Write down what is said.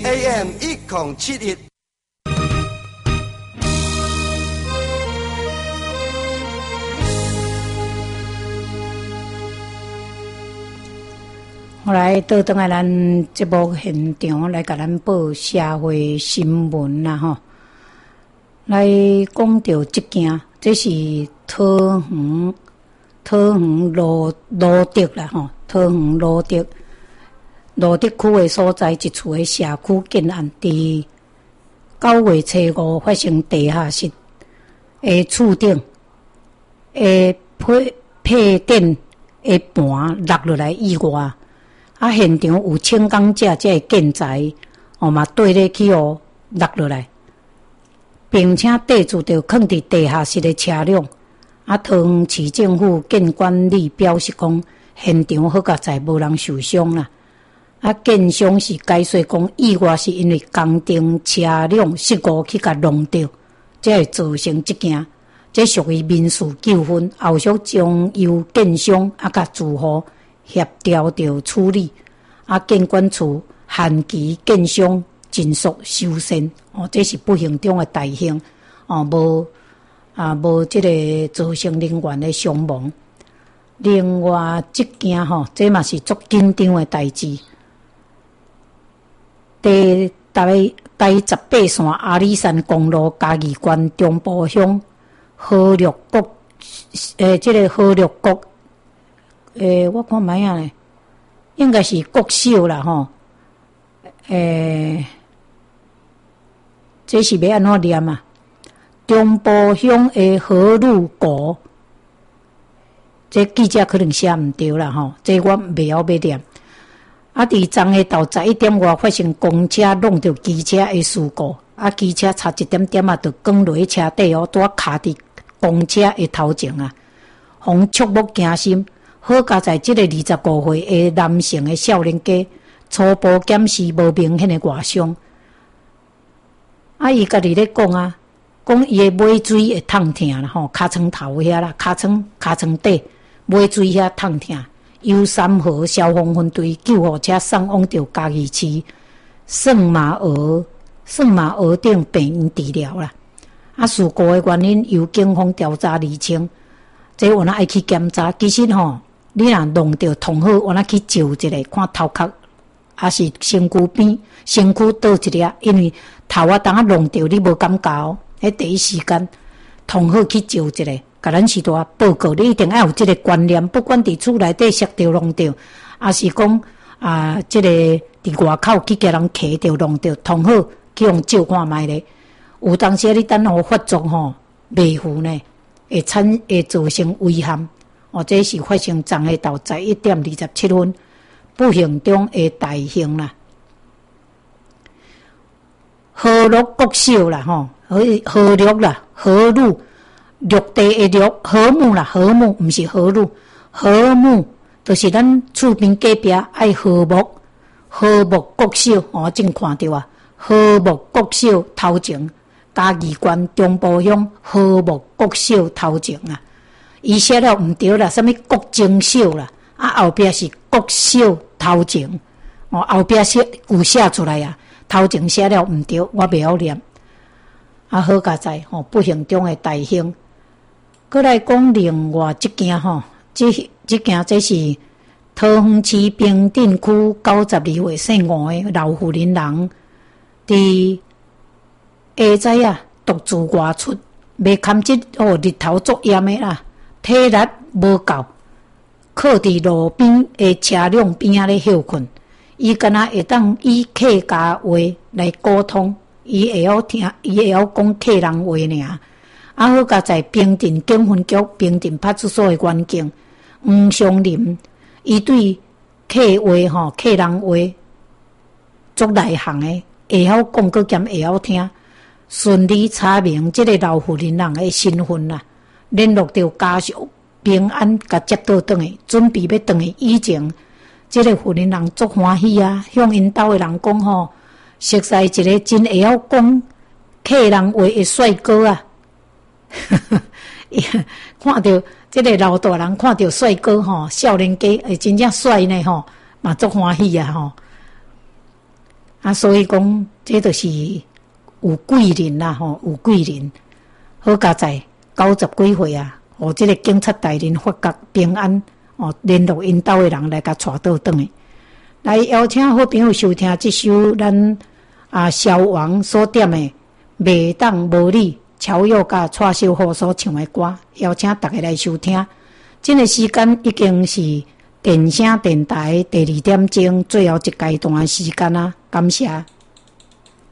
AM 1071。 后来倒转来咱节目现场来甲咱报社会新闻啦吼，来讲到这件，这是桃园罗德啦吼，桃园罗德区的所在一处的社区建案，伫9月初5发生地下室的厝顶的配电的盘落落来意外。现场有轻钢架这建材，嘛对咧去落落来，并且地住着放伫地下室的车辆。桃园市政府建管理表示讲，现场好佳在无人受伤啦。建商是解说讲，意外是因为工程车辆失误去甲弄掉，才会造成这件。这属于民事纠纷，后续将由建商甲住户协调着处理，建管处限期建商尽速修缮。这是不幸中的大幸，无这个造成人员的伤亡。另外，这件这嘛是足紧张的代志。第18线阿里山公路嘉义县中部乡河洛国，这个河洛国。我看卖啊咧，应该是国小啦吼。这是要安怎念啊？中部乡的河路国，这记者可能写唔对啦吼。这我袂晓要念。伫昨下昼11点外发生公车弄到机车的事故，机车差一点点就滚落去车底拄卡伫公车的头前啊，互触目惊心。好佳在这个25岁的男性的少年家初步检视无明显的外伤。伊家己咧讲讲伊的尾椎会痛痛啦吼，尻川头遐啦，尻川底尾椎遐痛痛。由3号消防分队救护车送往到嘉义市圣马儿顶病院治疗啦。事故的原因由警方调查厘清。这我爱去检查，其实你若弄到同好，我去照一下，看头壳还是身躯边、身躯倒一粒，因为头当弄到你无感觉第一时间同好去照一下，甲咱是大报告，你一定要有这个观念，不管伫厝内底摔着弄着，还是讲这个伫外口去叫人骑着弄着，同好去用照看卖咧。有当时你等发作袂赴呢，会造成危险。这是发生昨下昼11点27分，不幸中的大幸啦。河洛国小啦，河洛啦，河路陆地的陆，河木啦，河木不是河路，河木就是咱厝边隔壁爱河木国小正看到河木国小头前，嘉义县中部乡河木国小头前伊写了毋对啦，什么国中小啦，后壁是国小头前，后壁有写出来头前写了毋对，我袂晓念。好佳在不幸中的大幸。再来讲另外一件这件这是桃园市平镇区92岁姓吴的老妇人人，伫下早独自外出，袂堪日日头足炎的啦。体力无够，靠伫路边的车辆边咧休困。伊敢若会当以客家话来沟通，伊会晓听，伊会晓讲客人话尔。好佳在平镇警分局平镇派出所的员警黄湘林，伊对客话客人话足内行的，会晓讲佮兼会晓听，顺利查明这个老妇人人的身份啦。联络到家属平安，甲接倒转去，准备要转去以前，这个妇人人足欢喜向因兜的人讲熟悉一个真会晓讲客人话的帅哥看到这个老大人看到帅哥少年家真正帅呢嘛足欢喜所以讲这就是有贵人啦吼，有贵人。好佳在90几岁啊，这个警察大人发觉平安联络因兜的人来甲带倒转去。来邀请好朋友收听这首咱萧王所点的袂当无你乔佑甲蔡小虎所唱的歌，邀请大家来收听。这个时间已经是电声电台第2点钟最后一阶段的时间啊，感谢。